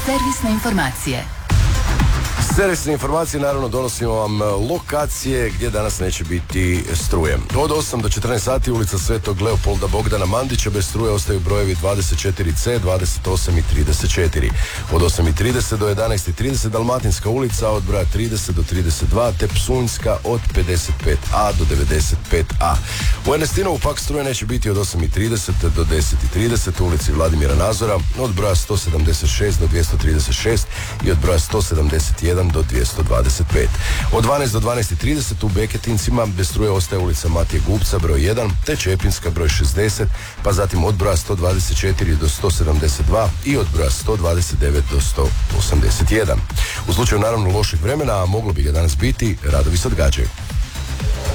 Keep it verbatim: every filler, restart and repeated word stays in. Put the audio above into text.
Servisne informacije. Servisne informacije, naravno donosimo vam lokacije gdje danas neće biti struje. Od osam do četrnaest sati ulica Svetog Leopolda Bogdana Mandića bez struje ostaju brojevi dvadeset četiri ce, dvadeset osam i trideset četiri. Od osam i trideset do jedanaest i trideset Dalmatinska ulica od broja trideset do trideset dva te Psunjska od pedeset pet a do devedeset pet a. U Ernestinovu pak struje neće biti od osam i trideset do deset i trideset u ulici Vladimira Nazora od broja sto sedamdeset šest do dvjesto trideset šest i od broja sto sedamdeset jedan do dvjesto dvadeset pet. Od dvanaest do dvanaest i trideset u Beketincima bez struje ostaje ulica Matije Gubca broj jedan te Čepinska broj šezdeset, pa zatim od broja sto dvadeset četiri do sto sedamdeset dva i od broja sto dvadeset devet do sto osamdeset jedan. U slučaju naravno loših vremena, a moglo bi ga danas biti, radovi se odgađaju.